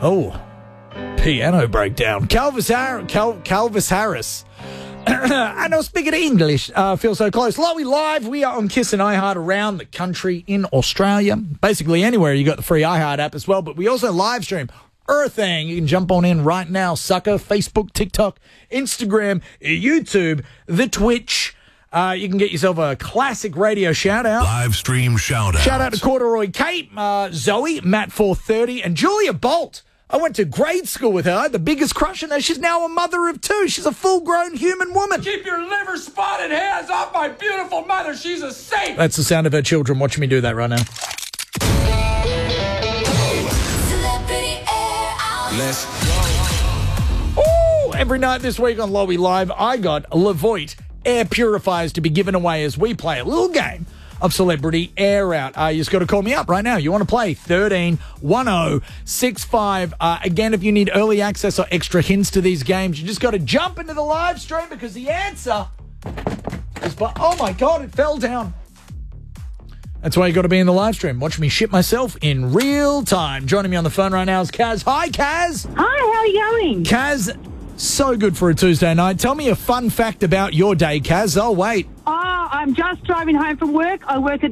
Oh, piano breakdown. Calvis Harris. I know, speaking of English, feel so close. Lowy Live, we are on Kiss and iHeart around the country in Australia. Basically anywhere. You got the free iHeart app as well, but we also live stream everything. You can jump on in right now. Sucker, Facebook, TikTok, Instagram, YouTube, the Twitch. You can get yourself a classic radio shout-out. Live stream shout-out. Shout-out to Corduroy Kate, Zoe, Matt430, and Julia Bolt. I went to grade school with her. I had the biggest crush on her. She's now a mother of two. She's a full-grown human woman. Keep your liver-spotted hands off my beautiful mother. She's a saint. That's the sound of her children. Watch me do that right now. Let's go. Ooh, every night this week on Lowy Live, I got Levoit air purifiers to be given away as we play a little game of Celebrity Air Out. You just got to call me up right now. You want to play 13 10 65. Again, if you need early access or extra hints to these games, you just got to jump into the live stream because the answer is oh my God, it fell down. That's why you got to be in the live stream. Watch me shit myself in real time. Joining me on the phone right now is Kaz. Hi, Kaz. Hi, how are you going? Kaz, so good for a Tuesday night. Tell me a fun fact about your day, Kaz. I'll wait. I'm just driving home from work. I work at